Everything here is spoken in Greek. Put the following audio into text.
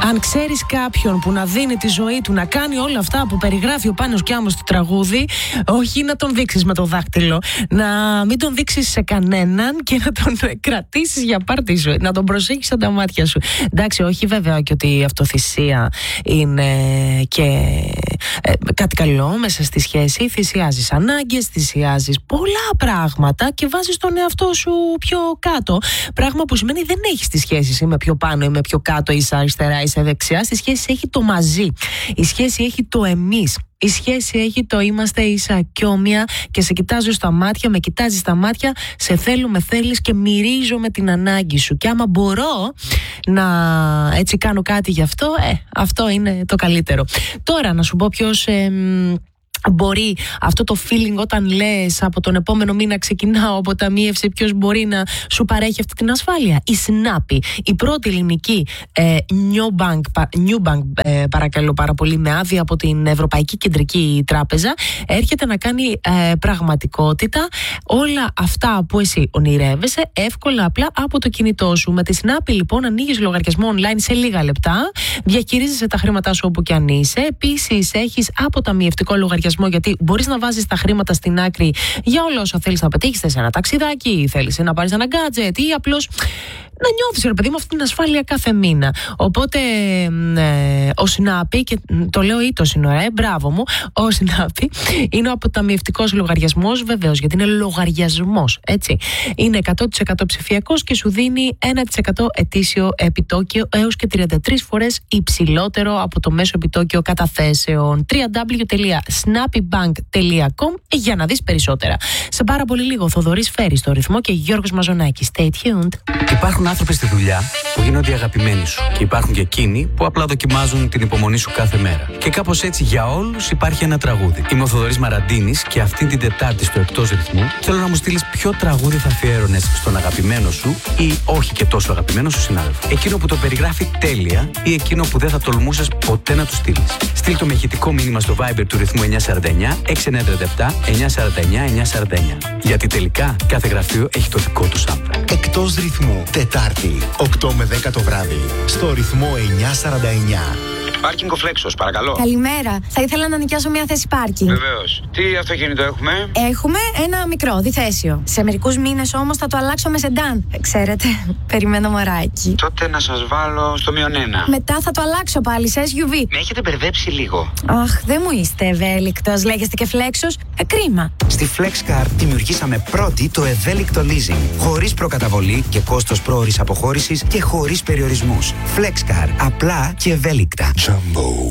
Αν ξέρεις κάποιον που να δίνει τη ζωή του να κάνει όλα αυτά που περιγράφει ο Πάνος Κιάμος στο τραγούδι, όχι να τον δείξεις με το δάχτυλο, να μην τον δείξεις σε κανέναν και να τον κρατήσεις για πάρτι σου, να τον προσέχεις σαν τα μάτια σου. Εντάξει, όχι βέβαια και ότι η αυτοθυσία είναι και κάτι καλό μέσα στη σχέση. Θυσιάζεις ανάγκες, θυσιάζεις πολλά πράγματα και βάζεις τον εαυτό σου πιο κάτω. Πράγμα που σημαίνει δεν έχεις τη σχέση. Είμαι πιο πάνω, είμαι πιο κάτω, είσαι αριστερά, είσαι δεξιά. Στη σχέση έχει το μαζί. Η σχέση έχει το εμείς. Η σχέση έχει το είμαστε ίσα κι όμοια και σε κοιτάζω στα μάτια, με κοιτάζεις στα μάτια, σε θέλω, με θέλεις και μυρίζομαι την ανάγκη σου. Και άμα μπορώ να έτσι κάνω κάτι γι' αυτό, αυτό είναι το καλύτερο. Τώρα να σου πω ποιος μπορεί αυτό το feeling όταν λες από τον επόμενο μήνα ξεκινάω αποταμίευση, ποιος μπορεί να σου παρέχει αυτή την ασφάλεια? Η Snappi, η πρώτη ελληνική new bank, παρακαλώ πάρα πολύ, με άδεια από την Ευρωπαϊκή Κεντρική Τράπεζα, έρχεται να κάνει πραγματικότητα όλα αυτά που εσύ ονειρεύεσαι εύκολα, απλά από το κινητό σου. Με τη Snappi λοιπόν ανοίγεις λογαριασμό online σε λίγα λεπτά, διαχειρίζεσαι τα χρήματά σου όπου και αν είσαι, επίσης έχεις αποταμιευτικό λογαριασμό, γιατί μπορείς να βάζεις τα χρήματα στην άκρη για όλα όσα θέλεις να πετύχεις. Θες ένα ταξιδάκι, θέλεις να πάρεις ένα gadget ή απλώς να νιώθεις, ρε παιδί μου, αυτή την ασφάλεια κάθε μήνα. Οπότε ο Snappi, και το λέω ήτος είναι μπράβο μου, ο Snappi είναι ο αποταμιευτικός λογαριασμός, βεβαίως, γιατί είναι λογαριασμός, έτσι. Είναι 100% ψηφιακός και σου δίνει 1% ετήσιο επιτόκιο έως και 33 φορές υψηλότερο από το μέσο επιτόκιο καταθέσεων. www.snappybank.com για να δεις περισσότερα. Σε πάρα πολύ λίγο Θοδωρής Φέρης στο ρυθμό και Γιώργος Μαζονάκης. Stay tuned. Υπάρχουν άνθρωποι στη δουλειά που γίνονται αγαπημένοι σου και υπάρχουν και εκείνοι που απλά δοκιμάζουν την υπομονή σου κάθε μέρα. Και κάπως έτσι για όλους υπάρχει ένα τραγούδι. Είμαι ο Θοδωρής Μαραντίνης και αυτή την Τετάρτη στο Εκτός Ρυθμού θέλω να μου στείλεις ποιο τραγούδι θα αφιέρωνες στον αγαπημένο σου ή όχι και τόσο αγαπημένο σου συνάδελφο. Εκείνο που το περιγράφει τέλεια ή εκείνο που δεν θα τολμούσες ποτέ να του στείλεις. Στείλ το με ηχητικό μήνυμα στο Viber του ρυθμού 949 6937 949 949. Γιατί τελικά κάθε γραφείο έχει το δικό του soundtrack. Εκτός Ρυθμού, Τετάρτη, 8 με 10 το βράδυ, στο ρυθμό 949. Πάρκινγκ ο Φλέξος, παρακαλώ. Καλημέρα. Θα ήθελα να νοικιάσω μια θέση πάρκινγκ. Βεβαίως. Τι αυτοκίνητο έχουμε? Έχουμε ένα μικρό, διθέσιο. Σε μερικούς μήνες όμως θα το αλλάξω με σεντάν. Ξέρετε, περιμένω μωράκι. Τότε να σας βάλω στο -1. Μετά θα το αλλάξω πάλι σε SUV. Με έχετε μπερδέψει λίγο. Αχ, δεν μου είστε ευέλικτος. Λέγεστε και Φλέξος. Κρίμα. Στη FlexCar δημιουργήσαμε πρώτη το ευέλικτο leasing. Χωρίς προκαταβολή και κόστος πρόωρης αποχώρησης και χωρίς περιορισμούς. FlexCar. Απλά και ευέλικτα. Jumbo.